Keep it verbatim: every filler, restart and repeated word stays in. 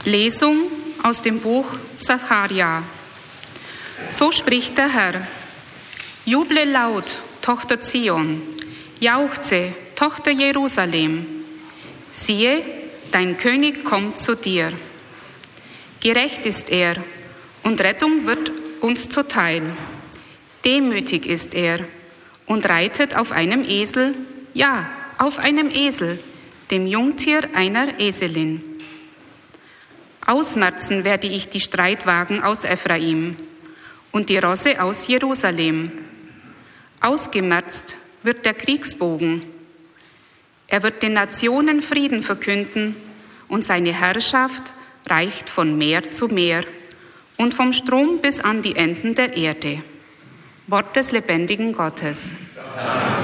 Lesung aus dem Buch Sacharja. So spricht der Herr: Juble laut, Tochter Zion, jauchze, Tochter Jerusalem. Siehe, dein König kommt zu dir. Gerecht ist er, und Rettung wird uns zuteil. Demütig ist er und reitet auf einem Esel, ja, auf einem Esel, dem Jungtier einer Eselin. Ausmerzen werde ich die Streitwagen aus Ephraim und die Rosse aus Jerusalem. Ausgemerzt wird der Kriegsbogen. Er wird den Nationen Frieden verkünden, und seine Herrschaft reicht von Meer zu Meer und vom Strom bis an die Enden der Erde. Wort des lebendigen Gottes. Amen.